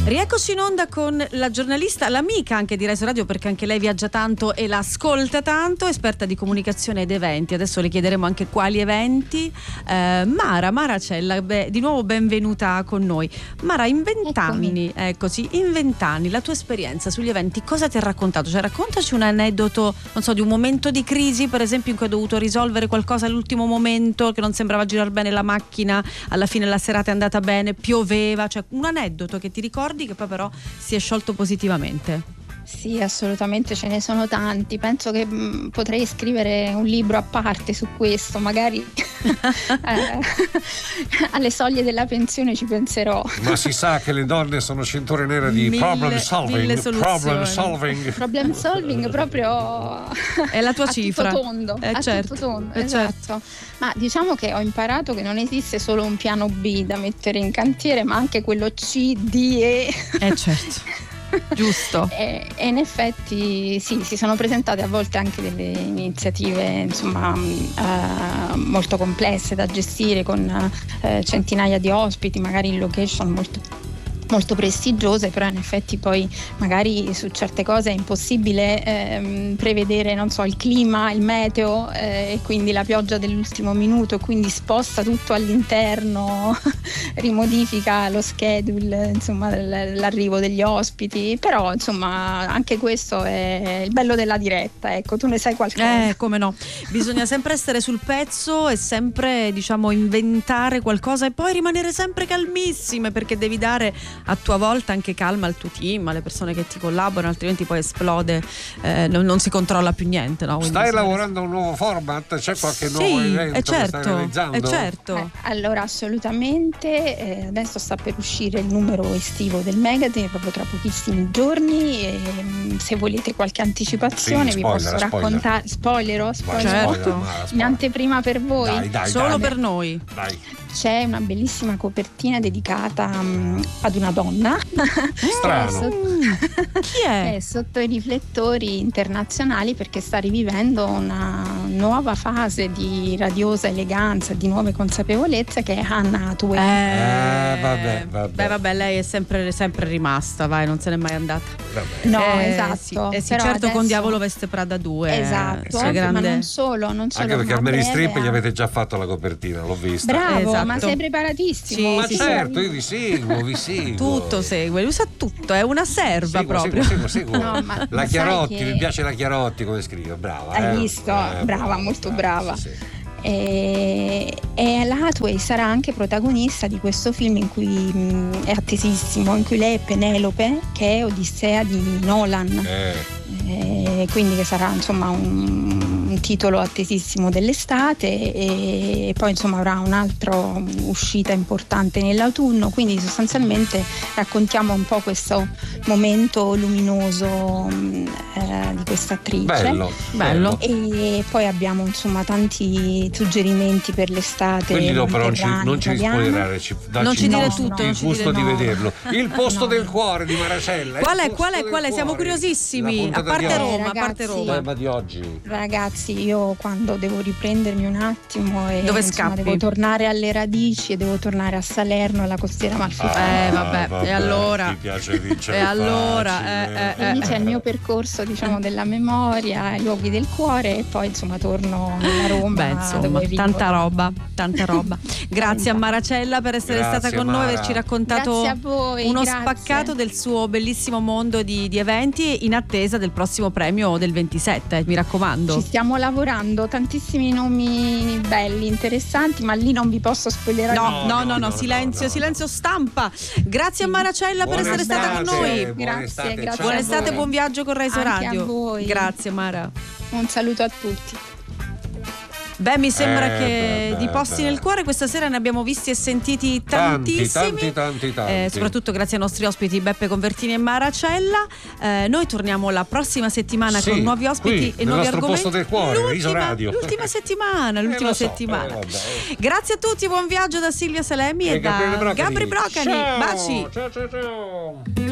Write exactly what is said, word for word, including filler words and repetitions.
Rieccoci in onda con la giornalista, l'amica anche di Rai Radio, perché anche lei viaggia tanto e l'ascolta tanto, esperta di comunicazione ed eventi. Adesso le chiederemo anche quali eventi. Eh, Mara Maracella, beh, di nuovo benvenuta con noi. Mara, in vent'anni, eccoci, in vent'anni, la tua esperienza sugli eventi, cosa ti ha raccontato? Cioè, raccontaci un aneddoto, non so, di un momento di crisi, per esempio, in cui hai dovuto risolvere qualcosa all'ultimo momento, che non sembrava girare bene la macchina, alla fine la serata è andata bene, pioveva, cioè un aneddoto che ti ricordi che poi però si è sciolto positivamente. Sì, assolutamente, ce ne sono tanti. Penso che mh, potrei scrivere un libro a parte su questo, magari eh, alle soglie della pensione ci penserò. Ma si sa che le donne sono cinture nere di Mille- problem solving, mille problem soluzioni. solving. Problem solving proprio È la tua a cifra. tutto tondo, Eh, a certo, tutto tondo, eh, esatto. Ma diciamo che ho imparato che non esiste solo un piano B da mettere in cantiere, ma anche quello C, D e Eh certo. Giusto. E, e in effetti sì, si sono presentate a volte anche delle iniziative insomma eh, molto complesse da gestire, con eh, centinaia di ospiti, magari in location molto molto prestigiose, però in effetti poi magari su certe cose è impossibile ehm, prevedere, non so, il clima, il meteo eh, e quindi la pioggia dell'ultimo minuto, e quindi sposta tutto all'interno, rimodifica lo schedule, insomma, l'arrivo degli ospiti, però insomma anche questo è il bello della diretta, ecco, tu ne sai qualcosa. Eh, come no, bisogna sempre essere sul pezzo e sempre, diciamo, inventare qualcosa e poi rimanere sempre calmissime, perché devi dare a tua volta anche calma al tuo team, alle persone che ti collaborano, altrimenti poi esplode, eh, non, non si controlla più niente, no? Quindi Stai bisogna- lavorando a un nuovo format? C'è qualche Sì, nuovo evento è che stai certo, realizzando? è certo. Eh, allora assolutamente, eh, adesso sta per uscire il numero estivo del magazine proprio tra pochissimi giorni, e, mm, se volete qualche anticipazione Sì, vi spoiler, posso spoiler. raccontare, spoilerò, Vai, spoiler, Certo. spoiler, Mara, in spoiler. anteprima per voi. Dai, dai, Solo dai, per noi. dai. C'è una bellissima copertina dedicata mm, ad una donna Strano. Chi è? è sotto i riflettori internazionali, perché sta rivivendo una nuova fase di radiosa eleganza, di nuove consapevolezze, che è Hannah Hathaway. Eh, vabbè, vabbè. Beh, vabbè, lei è sempre, sempre rimasta, vai, non se n'è mai andata. Vabbè. No, Eh, esatto. sì, eh sì, però certo, con adesso- Diavolo Veste Prada due. Esatto, eh, grande... ma non solo, non solo. Anche perché ma a Mary breve Streep gli ha- avete già fatto la copertina, l'ho vista. Bravo, Esatto. ma sei preparatissimo. Sì, Ma sì, certo, io vi seguo, vi seguo. Tutto segue, lui sa tutto, è una serva Seguo, proprio. seguo, seguo, seguo. No, ma- la ma Chiarotti, sai che- mi piace la Chiarotti come scrive, brava. Hai eh? visto? Eh, Brava, molto brava. sì, sì. E, e la Hathaway sarà anche protagonista di questo film in cui mh, è attesissimo, in cui lei è Penelope, che è Odissea di Nolan. Eh, Eh, quindi che sarà insomma un, un titolo attesissimo dell'estate, e, e poi insomma avrà un'altra uscita importante nell'autunno, quindi sostanzialmente raccontiamo un po' questo momento luminoso mh, eh, di questa attrice. bello, Bello. E poi abbiamo insomma tanti suggerimenti per l'estate. Quelli no, però non ci, mediterranea, non ci italiana. spoilerare, ci, dacci Non ci il dire gusto- tutto, il non ci gusto dire di no. vederlo. Il posto No. del cuore di Maracella. Qual il è, posto qual è, del qual è? Siamo cuore. curiosissimi. La A puntata parte di oggi. Roma, a Eh, parte ragazzi. Il Roma. tema di oggi. Ragazzi, io quando devo riprendermi un attimo e Dove insomma, scappi? devo tornare alle radici e devo tornare a Salerno, alla costiera amalfitana. Eh, vabbè, e allora? Ti piace vincere E allora, facile. eh, eh, E lì c'è il mio percorso, diciamo, della memoria, i luoghi del cuore, e poi insomma torno nella Roma. Beh, insomma, dove vivo. tanta roba, tanta roba. Grazie a Maracella per essere Grazie, stata con noi, Mara. averci raccontato Grazie a voi, uno grazie. spaccato del suo bellissimo mondo di, di eventi, in attesa del prossimo premio del ventisette, mi raccomando. Ci stiamo lavorando, tantissimi nomi belli, interessanti, ma lì non vi posso spoilerare. No, No, no, no, no, no, no, silenzio, no, no. silenzio stampa. Grazie a Maracella per Buona essere stata con estate, noi. buona Grazie, estate, grazie ciao. Buona a estate, voi. buon viaggio con Rai Anche a Radio. voi. Grazie Mara. Un saluto a tutti. Beh, mi sembra Eh, che beh, di beh, posti beh. nel cuore questa sera ne abbiamo visti e sentiti Tanti, tantissimi. tanti, tanti, tanti. Eh, soprattutto grazie ai nostri ospiti Beppe Convertini e Maracella. Eh, noi torniamo la prossima settimana Sì, con nuovi ospiti qui, e nel nuovi nostro argomenti. posto del cuore, Riso L'ultima- Radio. L'ultima settimana, Eh, l'ultima lo so, settimana. eh, vabbè. Grazie a tutti, buon viaggio da Silvia Salemi e, E Gabriele da Brocani. Gabri Brocani. Ciao, Baci. ciao, ciao, ciao.